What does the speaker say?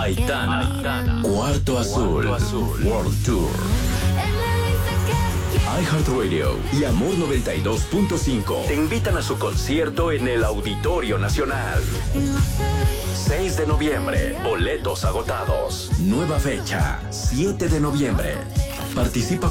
Aitana, Cuarto Azul, World Tour. iHeartRadio y Amor 92.5 te invitan a su concierto en el Auditorio Nacional. 6 de noviembre, boletos agotados. Nueva fecha, 7 de noviembre. Participa